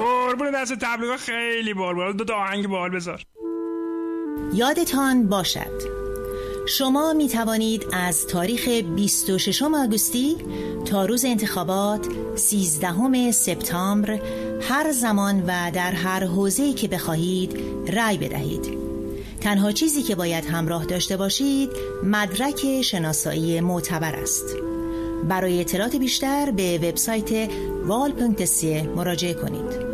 قربون دست تبلیغات خیلی بال دو تا آهنگ بال بذار. یادتان باشد شما می توانید از تاریخ 26 آگوستی تا روز انتخابات 13 سپتامبر هر زمان و در هر حوزه‌ای که بخواهید رأی بدهید. تنها چیزی که باید همراه داشته باشید مدرک شناسایی معتبر است. برای اطلاعات بیشتر به وبسایت val.se مراجعه کنید.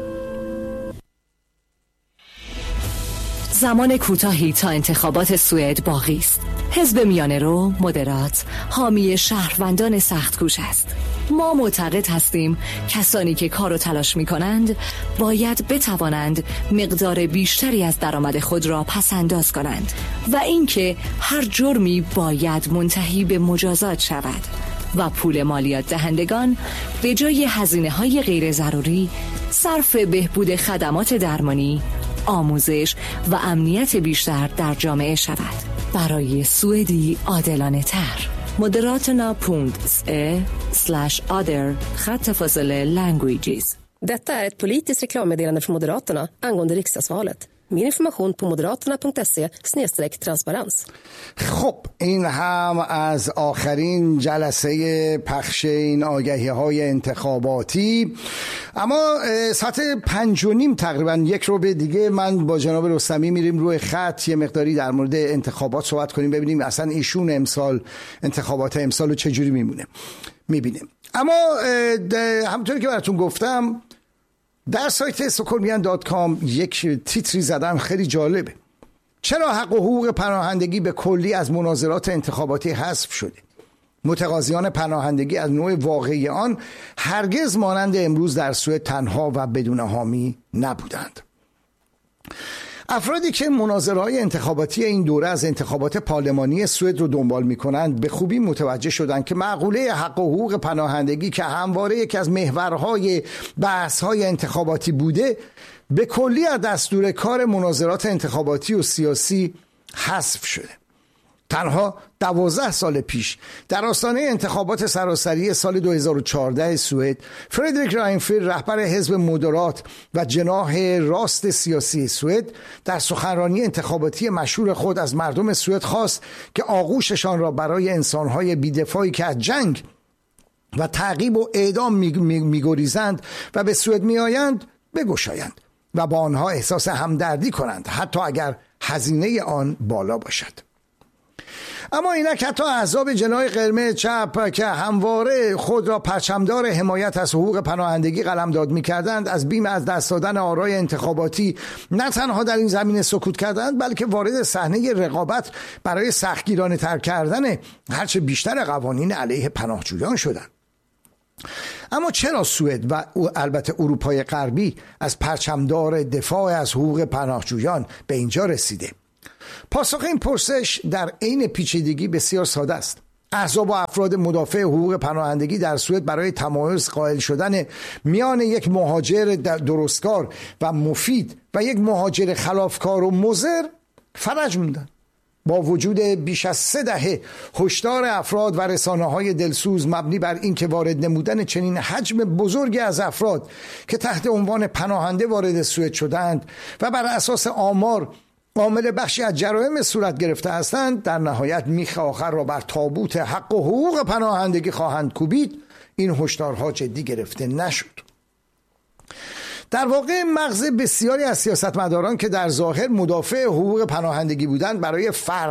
زمان کوتاهی تا انتخابات سوئد باقی است. حزب میانه رو مدرات حامی شهروندان سخت‌کوش است. ما معتقد هستیم کسانی که کار و تلاش می‌کنند باید بتوانند مقدار بیشتری از درآمد خود را پس‌انداز کنند و اینکه هر جرمی باید منتهی به مجازات شود و پول مالیات دهندگان به جای هزینه‌های غیر ضروری صرف بهبود خدمات درمانی، آموزش و امنیت بیشتر در جامعه شود. برای سوئدی عادلانه تر. moderaterna.se/other_languages. Detta är ett politiskt reklammeddelande från Moderaterna angående riksdagsvalet. Mer information på moderaterna.se/transparens. خب این هم از آخرین جلسه پخش این آگهی‌های انتخاباتی. اما ساعت 5:30 تقریبا یک رو به دیگه من با جناب رستمی میریم روی خط یه مقداری در مورد انتخابات صحبت کنیم، ببینیم اصلا ایشون امسال انتخابات امسال رو چجوری میبینه. اما همونطوری که براتون گفتم در سایت stockholmian.com یک تیتری زدم خیلی جالبه. چرا حق و حقوق پناهندگی به کلی از مناظرات انتخاباتی حذف شده؟ متقاضیان پناهندگی از نوع واقعی آن هرگز مانند امروز در سوئد تنها و بدون حامی نبودند. افرادی که مناظره‌های انتخاباتی این دوره از انتخابات پارلمانی سوئد رو دنبال می‌کنند به خوبی متوجه شدند که معقوله حق و حقوق پناهندگی که همواره یکی از محورهای بحث‌های انتخاباتی بوده به کلی از دستور کار مناظرات انتخاباتی و سیاسی حذف شده. تنها 12 سال پیش در آستانه انتخابات سراسری سال 2014 سوئد، فردریک راینفیلد رهبر حزب مودرات و جناح راست سیاسی سوئد در سخنرانی انتخاباتی مشهور خود از مردم سوئد خواست که آغوششان را برای انسان‌های بی‌دفاعی که از جنگ و تعقیب و اعدام می‌گریزند و به سوئد می‌آیند بگشایند و با آنها احساس همدردی کنند، حتی اگر هزینه آن بالا باشد. اما اینک حتی احزاب جناح قرمز چپ که همواره خود را پرچمدار حمایت از حقوق پناهندگی قلمداد می‌کردند، از بیم از دست دادن آرای انتخاباتی نه تنها در این زمینه سکوت کردند، بلکه وارد صحنه رقابت برای سختگیرانه‌تر کردن هرچه بیشتر قوانین علیه پناهجویان شدند. اما چرا سوئد و البته اروپای غربی از پرچمدار دفاع از حقوق پناهجویان به اینجا رسیده؟ پاسخ این پرسش در عین پیچیدگی بسیار ساده است. احزاب و افراد مدافع حقوق پناهندگی در سوئد برای تمایز قائل شدن میان یک مهاجر درستکار و مفید و یک مهاجر خلافکار و مضر فرج موندند. با وجود بیش از 3 دهه هشدار افراد و رسانه‌های دلسوز مبنی بر این که وارد نمودن چنین حجم بزرگی از افراد که تحت عنوان پناهنده وارد سوئد شدند و بر اساس آمار عامل بخشی از جرایم صورت گرفته هستند، در نهایت میخ آخر را بر تابوت حق و حقوق پناهندگی خواهند کوبید، این هشدارها جدی گرفته نشد. در واقع مغز بسیاری از سیاستمداران که در ظاهر مدافع حقوق پناهندگی بودند برای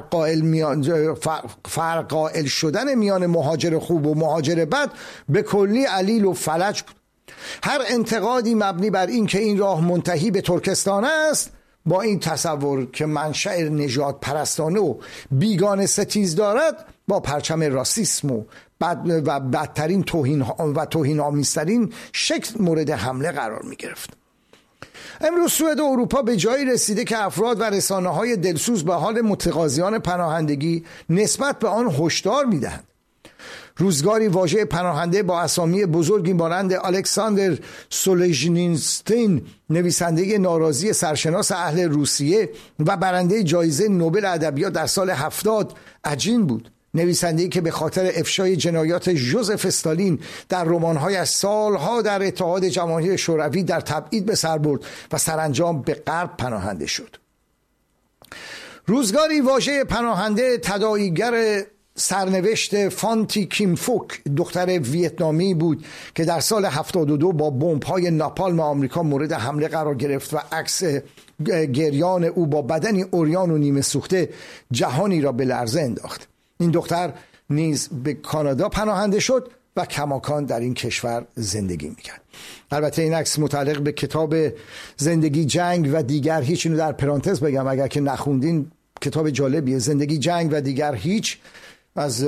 فرق قائل شدن میان مهاجر خوب و مهاجر بد به کلی علیل و فلج بود. هر انتقادی مبنی بر این که این راه منتهی به ترکستان است، با این تصور که منشأ نژاد پرستانه و بیگانه ستیز دارد، با پرچم راسیسم و بدترین توهین آمیزترین شکل مورد حمله قرار می گرفت. امروز سوئد و اروپا به جایی رسیده که افراد و رسانه‌های دلسوز به حال متقاضیان پناهندگی نسبت به آن هشدار می‌دهند. روزگاری واژه پناهنده با اسامی بزرگی مانند الکساندر سولژنیتسین، نویسنده ناراضی سرشناس اهل روسیه و برنده جایزه نوبل ادبیات در سال 70 عجین بود. نویسنده‌ای که به خاطر افشای جنایات ژوزف استالین در رمان‌هایش سالها در اتحاد جماهیر شوروی در تبعید به سر برد و سرانجام به غرب پناهنده شد. روزگاری واژه پناهنده تداعیگر سرنوشت فانتی کیم فوک، دختر ویتنامی بود که در سال 72 با بمب‌های ناپالم آمریکا مورد حمله قرار گرفت و عکس گریان او با بدنی عریان و نیمه سوخته جهانی را به لرزه انداخت. این دختر نیز به کانادا پناهنده شد و کماکان در این کشور زندگی میکرد. البته این عکس متعلق به کتاب زندگی جنگ و دیگر هیچ، اینو در پرانتز بگم اگر که نخوندین کتاب جالبیه، زندگی جنگ و دیگر هیچ، از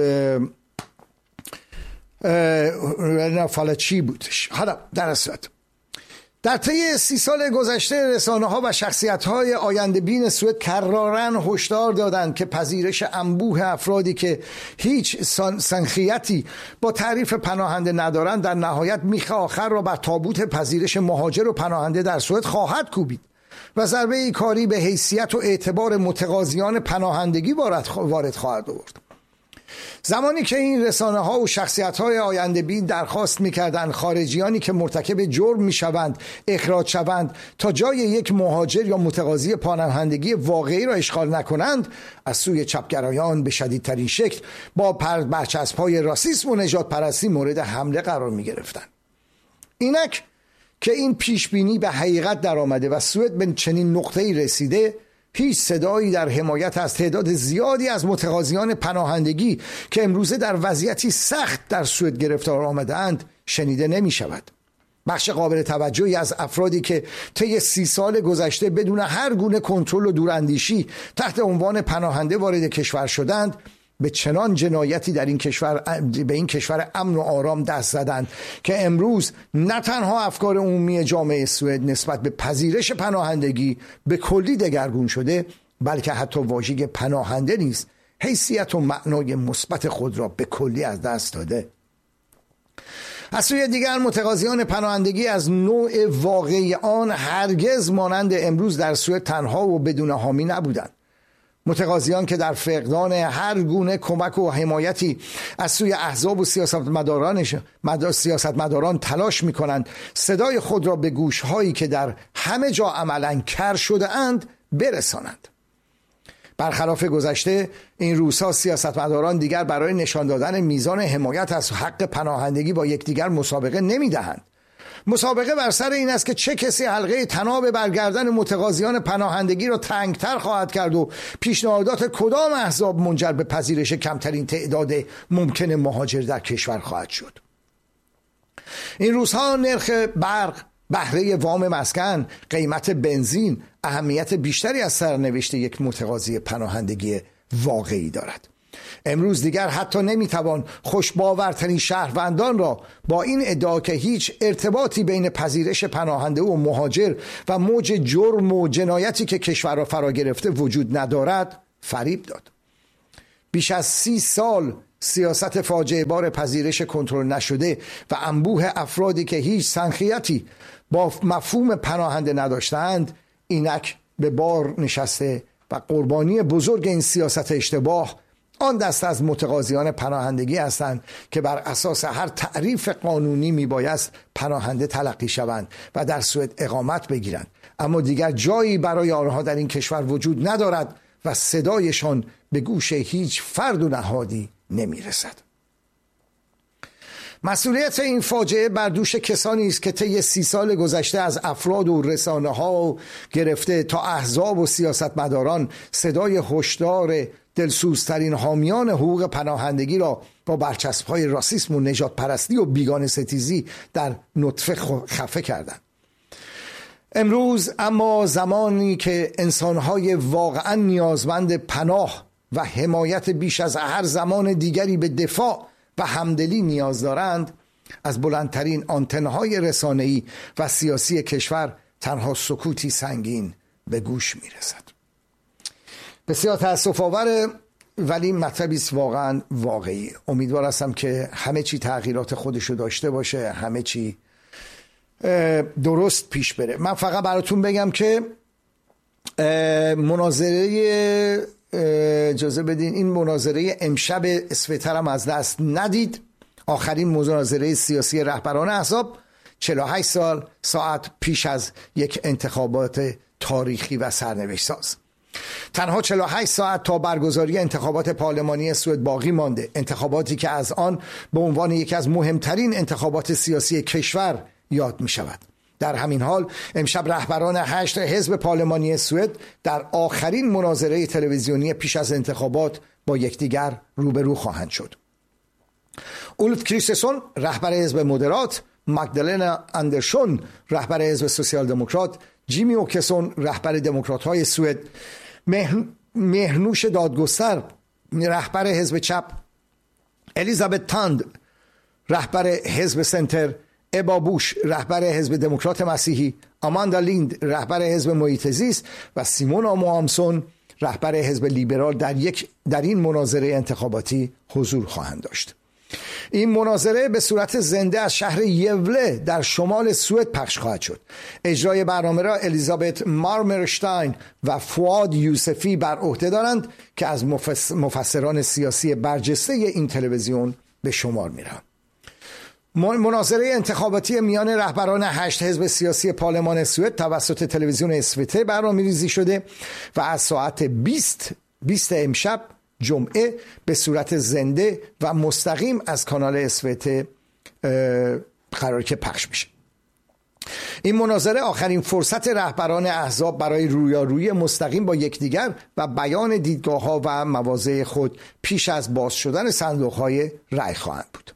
فالچی بودش. حالا در صورت در طی 30 سال گذشته رسانه‌ها و شخصیت‌های آینده بین سوئد کراراً هشدار دادند که پذیرش انبوه افرادی که هیچ سنخیتی با تعریف پناهنده ندارند در نهایت میخ آخر را بر تابوت پذیرش مهاجر و پناهنده در سوئد خواهد کوبید و ضربه کاری به حیثیت و اعتبار متقاضیان پناهندگی وارد خواهد آورد. زمانی که این رسانه ها و شخصیت های آینده بین درخواست میکردند خارجیانی که مرتکب جرم میشوند اخراج شوند تا جای یک مهاجر یا متقاضی پناهندگی واقعی را اشغال نکنند، از سوی چپگرایان به شدیدترین شکل با برچسب‌های راسیسم و نژاد پرستی مورد حمله قرار میگرفتند. اینک که این پیشبینی به حقیقت در آمده و سوئد به چنین نقطه‌ای رسیده، هیچ صدایی در حمایت از تعداد زیادی از متقاضیان پناهندگی که امروزه در وضعیتی سخت در سوئد گرفتار آمده‌اند شنیده نمی شود. بخش قابل توجهی از افرادی که طی 30 سال گذشته بدون هر گونه کنترل و دوراندیشی تحت عنوان پناهنده وارد کشور شدند، به چنان جنایتی در این کشور به این کشور امن و آرام دست زدند که امروز نه تنها افکار عمومی جامعه سوئد نسبت به پذیرش پناهندگی به کلی دگرگون شده، بلکه حتی واژه پناهنده نیز حیثیت و معنای مثبت خود را به کلی از دست داده. از سوی دیگر متقاضیان پناهندگی از نوع واقعی آن هرگز مانند امروز در سوئد تنها و بدون حامی نبودند. متقاضیان که در فقدان هر گونه کمک و حمایتی از سوی احزاب و سیاستمداران تلاش می‌کنند صدای خود را به گوش‌هایی که در همه جا عملاً کر شده اند برسانند. برخلاف گذشته، این روزها سیاستمداران دیگر برای نشان دادن میزان حمایت از حق پناهندگی با یکدیگر مسابقه نمی‌دهند. مسابقه بر سر این است که چه کسی حلقه طناب برگردن متقاضیان پناهندگی را تنگتر خواهد کرد و پیشنهادات کدام احزاب منجر به پذیرش کمترین تعداد ممکن مهاجر در کشور خواهد شد. این روزها نرخ برق، بهره وام مسکن، قیمت بنزین اهمیت بیشتری از سرنوشت یک متقاضی پناهندگی واقعی دارد. امروز دیگر حتی نمیتوان خوشباورترین شهروندان را با این ادعا که هیچ ارتباطی بین پذیرش پناهنده و مهاجر و موج جرم و جنایتی که کشور را فرا گرفته وجود ندارد فریب داد. بیش از 30 سال سیاست فاجعه بار پذیرش کنترل نشده و انبوه افرادی که هیچ سنخیتی با مفهوم پناهنده نداشتند اینک به بار نشسته و قربانی بزرگ این سیاست اشتباه آن دست از متقاضیان پناهندگی هستند که بر اساس هر تعریف قانونی میبایست پناهنده تلقی شوند و در سوئد اقامت بگیرند، اما دیگر جایی برای آنها در این کشور وجود ندارد و صدایشان به گوش هیچ فرد و نهادی نمیرسد. مسئولیت این فاجعه بر دوش کسانی است که طی 30 سال گذشته از افراد و رسانه‌ها گرفته تا احزاب و سیاستمداران صدای هشدار دلسوزترین حامیان حقوق پناهندگی را با برچسب‌های راسیسم و نژاد پرستی و بیگانه ستیزی در نطفه خفه کردند. امروز اما زمانی که انسان‌های واقعاً نیازمند پناه و حمایت بیش از هر زمان دیگری به دفاع و همدلی نیاز دارند، از بلندترین آنتن‌های رسانه‌ای و سیاسی کشور تنها سکوتی سنگین به گوش می‌رسد. بسیار تأسف آور، ولی مطلبی است واقعا واقعی. امیدوار هستم که همه چی تغییرات خودشو داشته باشه، همه چی درست پیش بره. من فقط براتون بگم که مناظره اجازه بدین این مناظره امشب اسوتر هم از دست ندید. آخرین مناظره سیاسی رهبران احزاب 48 ساعت پیش از یک انتخابات تاریخی و سرنوشت ساز. تنها 48 ساعت تا برگزاری انتخابات پارلمانی سوئد باقی مانده، انتخاباتی که از آن به عنوان یکی از مهمترین انتخابات سیاسی کشور یاد می شود. در همین حال امشب رهبران 8 حزب پارلمانی سوئد در آخرین مناظره تلویزیونی پیش از انتخابات با یکدیگر روبرو خواهند شد. اولف کریستسون رهبر حزب مدرات، مگدالنا اندرسون رهبر حزب سوسیال دموکرات، جیمی اوکسون رهبر دموکرات‌های سوئد، مهرنوش دادگستر رهبر حزب چپ، الیزابت تاند رهبر حزب سنتر، ابا بوش رهبر حزب دموکرات مسیحی، آماندا لیند رهبر حزب محیط زیست و سیمونا موامسون رهبر حزب لیبرال در این مناظره انتخاباتی حضور خواهند داشت. این مناظره به صورت زنده از شهر یوله در شمال سوئد پخش خواهد شد. اجرای برنامه را الیزابت مارمرشتاین و فواد یوسفی بر عهده دارند که از مفسران سیاسی برجسته این تلویزیون به شمار میرند. مناظره انتخاباتی میان رهبران 8 حزب سیاسی پارلمان سوئد توسط تلویزیون اسوته برنامه‌ریزی شده و از ساعت 20 امشب جمعه به صورت زنده و مستقیم از کانال اسوته قرار که پخش میشه. این مناظره آخرین فرصت رهبران احزاب برای رویارویی مستقیم با یکدیگر و بیان دیدگاه‌ها و مواضع خود پیش از باز شدن صندوق‌های رأی خواهند بود.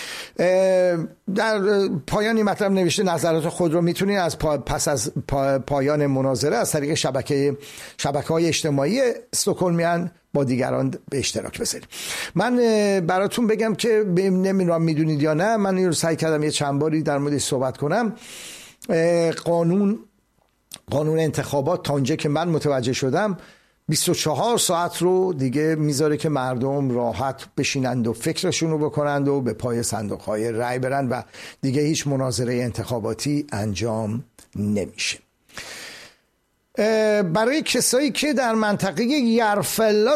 در پایان این مطلب نوشته نظرات خود رو میتونید پس از پایان مناظره از طریق شبکه‌های اجتماعی استکهلمیان با دیگران به اشتراک بذارید. من براتون بگم که نمیدونم میدونید یا نه، من این رو سعی کردم یه چند باری در موردش صحبت کنم. قانون انتخابات تا اونجا که من متوجه شدم 24 ساعت رو دیگه میذاره که مردم راحت بشینند و فکرشون رو بکنند و به پای صندوق‌های رأی برند و دیگه هیچ مناظره انتخاباتی انجام نمیشه. برای کسایی که در منطقه یرفلا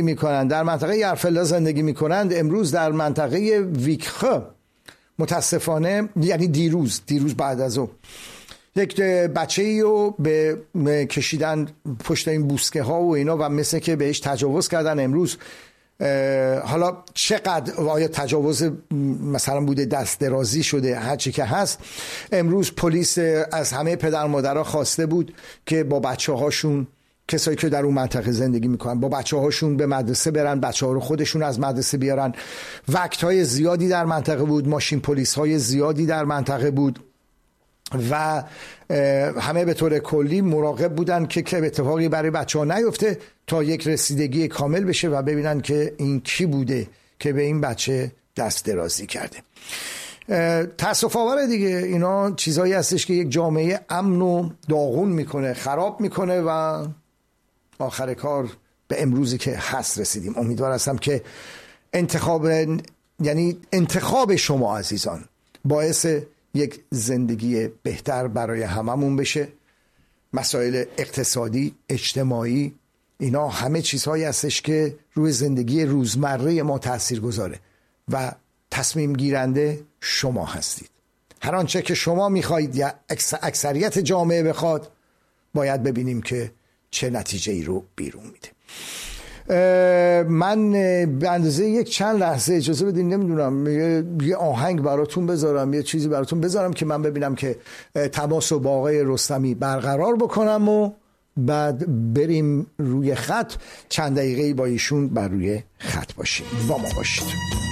زندگی میکنند امروز در منطقه ویکخه متاسفانه، یعنی دیروز بعد از اون یک بچه‌ای رو به کشیدن پشت این بوسکه ها و اینا و مثل که بهش تجاوز کردن. امروز حالا چقدر آیا تجاوز مثلا بوده، دست درازی شده، هر چی که هست، امروز پلیس از همه پدر مادرها خواسته بود که با بچه‌هاشون، کسایی که در اون منطقه زندگی میکنن، با بچه‌هاشون به مدرسه برن، بچه‌ها رو خودشون از مدرسه بیارن. وقت‌های زیادی در منطقه بود، ماشین پلیس‌های زیادی در منطقه بود و همه به طور کلی مراقب بودن که اتفاقی برای بچه‌ها نیفته تا یک رسیدگی کامل بشه و ببینن که این کی بوده که به این بچه دست درازی کرده. تأسف آوره دیگه، اینا چیزایی هستش که یک جامعه امن و داغون میکنه، خراب میکنه و آخر کار به امروزی که هست رسیدیم. امیدوار هستم که انتخاب شما عزیزان باعث یک زندگی بهتر برای هممون بشه. مسائل اقتصادی، اجتماعی، اینا همه چیزهایی هستش که روی زندگی روزمره ما تأثیر گذاره و تصمیم گیرنده شما هستید. هر آنچه که شما میخواید یا اکثریت جامعه بخواد، باید ببینیم که چه نتیجه ای رو بیرون میده. من به اندازه یک چند لحظه اجازه بدین، نمیدونم یه آهنگ براتون بذارم، یه چیزی براتون بذارم که من ببینم که تماس رو با آقای رستمی برقرار بکنم و بعد بریم روی خط، چند دقیقه با ایشون بر روی خط باشیم. با ما باشید.